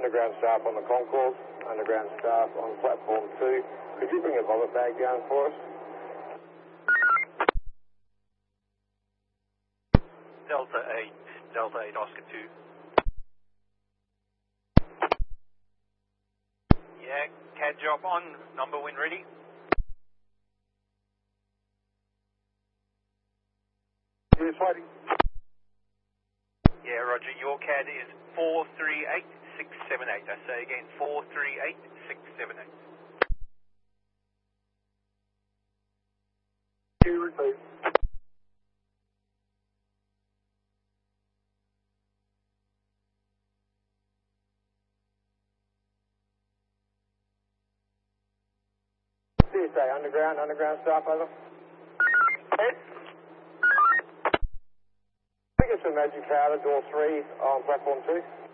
underground staff on the Concorde, underground staff on platform 2. Could you bring a vomit bag down for us? Delta 8, Oscar 2. Yeah, CAD job on, number when ready. Yes, waiting. Yeah, Roger, your CAD is 438678. I say again, 438678. You repeat. CSA, underground staff, over. Yes. I think it's a Magic Powder, door 3 on platform 2.